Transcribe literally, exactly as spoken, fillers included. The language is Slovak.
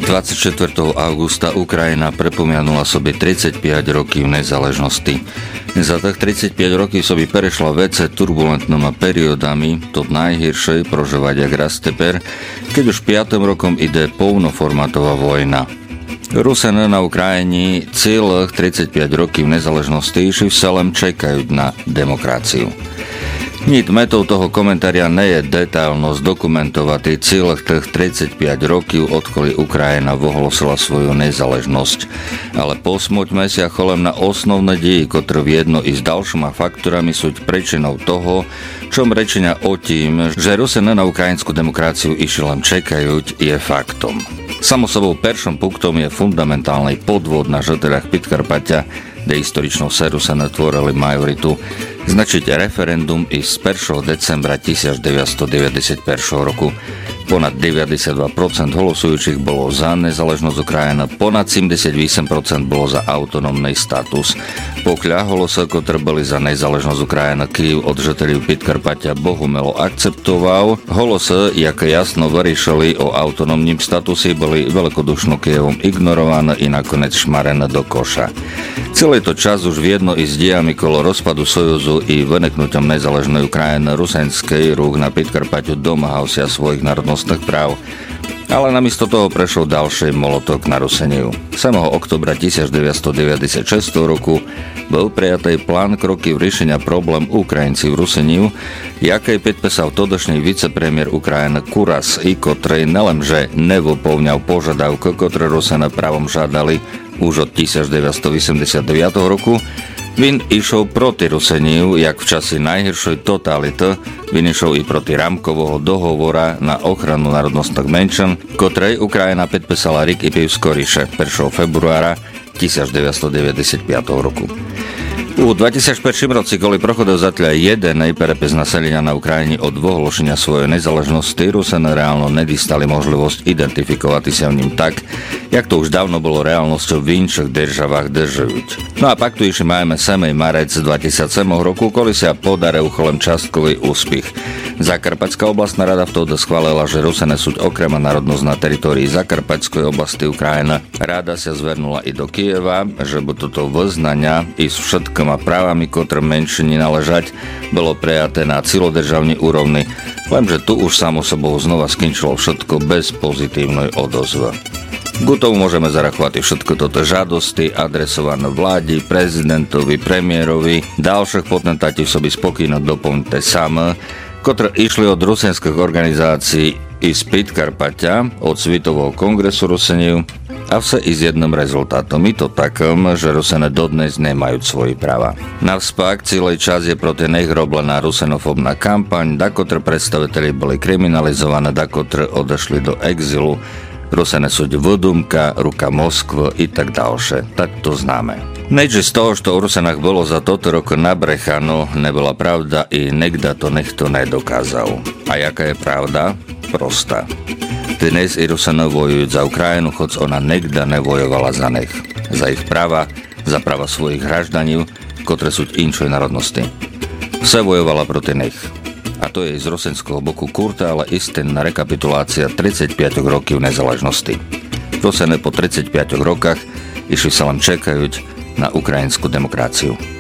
dvadsiateho štvrtého augusta Ukrajina pripomínala sobie tridsaťpäť rokів nezáležnosti. Za tých tridsaťpäť rokів sobie prešla vece turbulentnými periodami, to najhiršej prožívať jak raz teper, keď už piatým rokom ide polnoformátová vojna. Rusene na Ukrajini celých tridsaťpäť rokів nezáležnosti išli vselem čekajú na demokraciu. Nit metou toho komentária nie je detailno zdokumentovať celých tých tridsaťpäť rokів, odkoli Ukrajina vohlosila svoju nezáležnosť. Ale posmoďme sa cholem na osnovné deji, ktoré viedno i s ďalšíma faktorami sú prečinou toho, čom rečenia o tým, že Rusene na ukrajinskú demokraciu išli len čekajúť, je faktom. Samo sobou peršom punktom je fundamentálny podvod na žoterách Podkarpatia, kde historičnou seru sa natvorili majoritu, značiť referendum i z prvého decembra devätnásťstodeväťdesiatjeden roku. Ponad deväťdesiatdva percent hlasujúcich bolo za nezáležnosť Ukrajiny, ponad sedemdesiatosem percent bolo za autonómny status. Pokľa hlasov, ktoré boli za nezáležnosť Ukrajiny, Kyjev od žiteľov Podkarpatia bohumelo akceptoval. Hlasy, jak jasno vyriešili o autonómnym statuse, boli veľkodušno Kyjevom ignorované i nakoniec šmarené do koša. Celý to čas už viedno i s diami kolo rozpadu Sojuzu i vyniknutím nezáležnej Ukrajiny rusenskej rúk na Podkarpatiu domáhal sa svojich národnostných práv, ale namiesto toho prešiel ďalší molotok na Ruseniu. samého októbra devätnásťstodeväťdesiatšesť roku bol prijatý plán kroky v riešenia problém Ukrajinci v Ruseniu, jaký podpísal todošný vicepremiér Ukrajiny Kuras, i ktorý nelenže nevyplňal požiadavky, ktoré Rusene právom žiadali už od devätnásťstoosemdesiatdeväť roku, Vin išiel proti Ruseniu, jak v časi najhoršej totality, Vin išiel i proti rámkového dohovora na ochranu národnostných menšín, ktorej Ukrajina podpísala rok i pів skoriše, prvého februára devätnásťstodeväťdesiatpäť roku. U dvetisícjeden roci, koli prochodil zatiaľ jeden prepis naselenia na Ukrajine od vyhlášenia svojej nezáležnosti, Rusene reálno nedostali možnosť identifikovať sa v ním tak, jak to už dávno bolo reálnosťou v inších državách držujúť. No a pak tu ešte máme samej marec dvetisícsedem roku, koli sa podaril cholem častkový úspech. Zakarpatská oblastná rada v toho schválila, že Rusene sú okrem národnosť na teritórii Zakarpatskej oblasti Ukrajiny. Rada sa zvernula i do Kyjeva, že by toto vyznania i s všetkými právami, ktoré menšiny naležať, bolo prijaté na celodržavnej úrovni, lenže tu už samo sebou znova skončilo všetko bez pozitívnej odozvy. K tomu môžeme zarachovať všetko toto žiadosti adresované vládi, prezidentovi, premiérovi, ďalších potentátov soby spokojno doplňte samé, ktoré išli od rusenských organizácií i z Podkarpatia, od Svetového kongresu Ruseniu, a vse i s jedným rezultátom. I to takom, že Rusene dodnes nemajú svoje práva. Navspak celý čas je proti nich roblená rusenofobná kampaň, dakotre predstaviteľi boli kriminalizované, dakotre odešli do exilu, Rusene sú vodumka, ruka Moskva i tak ďalšie. Tak to známe. Nejdže z toho, što u Rusenách bolo za toto rok nabrechano, nebola pravda i nikda to nikto nedokázal. A jaká je pravda? Prostá. Dnes i Rusene vojujú za Ukrajinu, hoď ona nikda nevojovala za nich. Za ich práva, za práva svojich hraždaní, ktoré sú inšej národnosti. Vse vojovala proti nich. A to je z rusenského boku kurta, ale istинná rekapitulácia tridsaťpäť rokov nezáležnosti. Rusene po tridsaťpäť rokách išli sa len čekajúť na ukrajinskú demokraciu.